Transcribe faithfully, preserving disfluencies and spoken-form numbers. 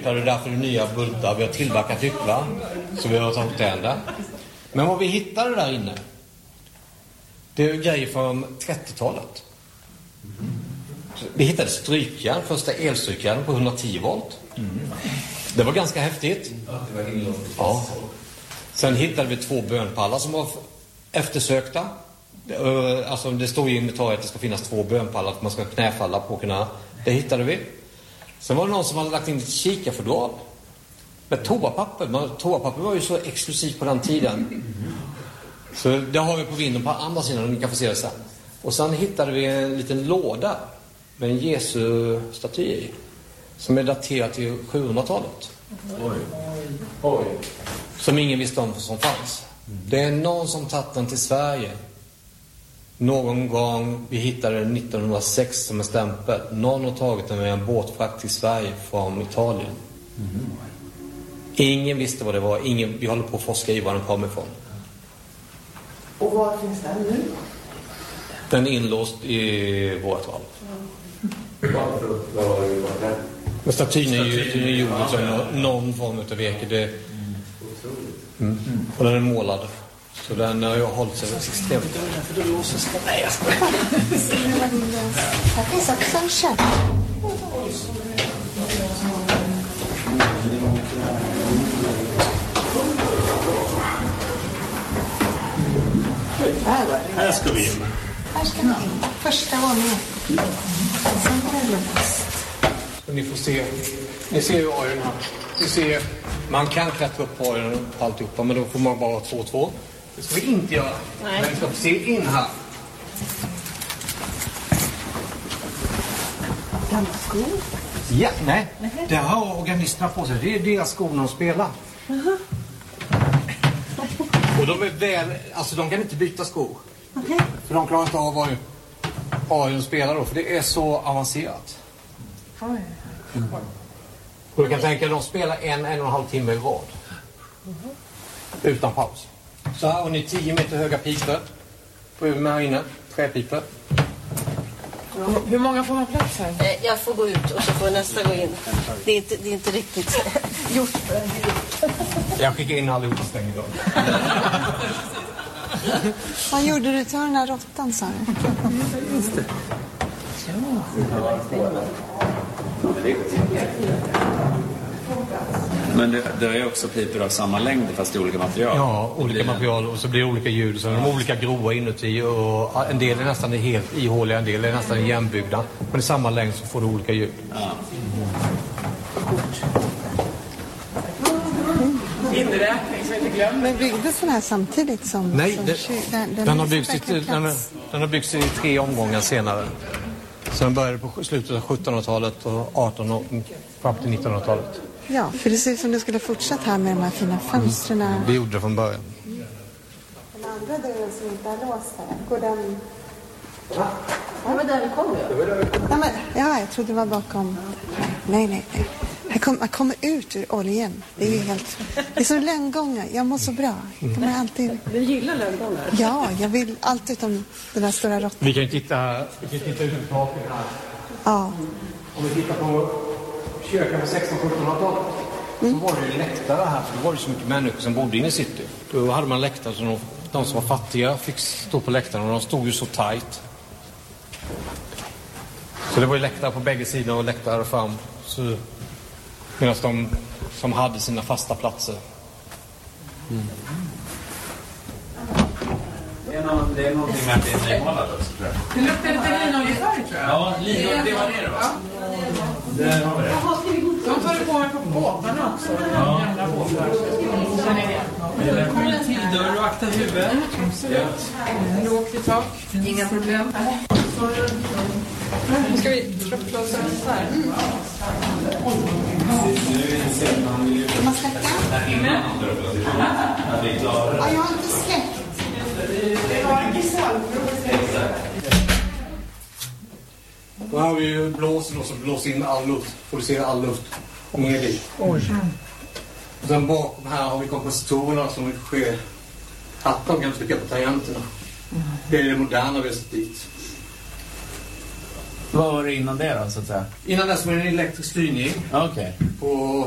hycklar, det är därför det är nya bultar. Vi har tillverkat hycklar, så vi har tagit den där. Men vad vi hittade där inne, det är grejer från trettiotalet. Vi hittade strykjärn, första elstrykjärn på hundratio volt. Mm. Det var ganska häftigt. Ja. Sen hittade vi två bönpallar som var eftersökta. Alltså det står i inventariet att det ska finnas två bönpallar att man ska knäfalla på kunna. Det hittade vi. Sen var det någon som hade lagt in ett kikarfodral med toapapper. Toapapper var ju så exklusivt på den tiden. Så det har vi på vinden på andra sidan och ni kan få se det sen. Och sen hittade vi en liten låda med en Jesu-staty i, som är daterad till sjuhundratalet. Oj. Oj. Som ingen visste om som fanns. Det är någon som tagit den till Sverige. Någon gång, vi hittade den nittonhundrasex som en stämpel. Någon har tagit den med en båtfrakt till Sverige från Italien. Mm. Ingen visste vad det var. Ingen, vi håller på att forska i var den kommer ifrån. Och var finns den nu? Den är inlåst i vårt val. Men statyn är ju gjord som någon form av virke. Det, mm. Och den är målad. Så den har jag hållit sig extremt. För då låses det. Nej, jag skojar. Här finns också en köp. Här ska vi in. Här ska vi in. Första våningen. Sen är det låst. Ni får se. Ni ser ju öronen här. Ni ser, man kan klättra upp på öronen på alltihopa, men då får man bara två och två. Det ska vi inte göra. Nej. Men vi ska se in här. Gamla skor? Ja, nej. nej. Det har organisterna på sig. Det är deras skor de spelar. Uh-huh. Och de är väl, alltså de kan inte byta skor. Okay. För de klarar inte av vad de spelar då, för det är så avancerat. Oj. Mm. Och du kan tänka att de spelar en, en och en halv timme i rad. Uh-huh. Utan paus. Så här har ni tio meter höga pipor. På här inne, träpipor. Ja. Hur många får man plats här? Jag får gå ut och så får nästa gå in. Det är inte, det är inte riktigt gjort för en grupp. Jag skickar in allihopa stäng idag. Vad gjorde du till den här råttan, sa du? Just det. Men det, det är också pipor av samma längd fast i olika material. Ja, olika material och så blir det olika ljud. Så de är olika grova inuti och en del är nästan helt ihåliga, en del är nästan jämnbyggda. Men i samma längd så får du olika ljud. Ja. Inräkning som inte glömmer. Men byggdes den här samtidigt som... Nej, som det, kyr, den, den, den, har byggts i, den, den har byggts i tre omgångar senare. Så den började på slutet av sjuttonhundratalet och artonhundratalet fram till nittonhundratalet. Ja, för det ser ut som du skulle fortsätta här med de här fina fönstren. Mm. Det gjorde det från början. Mm. Den andra dörren som inte är låst här, går den... Ja. Det var där vi kom ju. Ja, men, ja, jag trodde det var bakom. Nej, nej, nej. Här kom, man kommer ut ur oljan. Det är ju helt... Det är som lönngångar. Jag mår så bra. Jag kommer alltid... Du gillar lönngångar? Ja, jag vill allt utom den där stora råttan. Vi kan ju titta, vi kan titta ut på taket här. Ja. Om vi tittar på kyrkan på sextonhundra-sjuttonhundratalet mm. så var det läktare här. För det var ju så mycket människor som bodde inne i city. Då hade man läktare så de, de som var fattiga fick stå på läktaren och de stod ju så tajt. Så det var ju läktare på bägge sidor och läktare fram. Så, medan de som hade sina fasta platser. Mm. Det är, någon, det är någonting med att det är nymålat också, tror jag. Det luktar lite linoljefärg, tror jag. Ja, linoljefärg, det var det, va? Där har vi det. De tar det på mig på båtarna också. Ja. Gamla båtar. Det kommer en till dörr och akta huvudet. Lågt i tak. Inga problem. Nu ska vi trapplåsa så här. Man släcka? Ja, jag har inte släckt. Då har vi ju blåsen och så blåser in all luft. Producerar all luft. Och ner dit. Oj. Och sen bakom här har vi kompositorerna som sker. Att de kan trycka på tangenterna. Det är det moderna vi har sett dit. Vad var det innan det då, så att säga? Innan dess var det en elektrisk styrning. Okej. Okay. På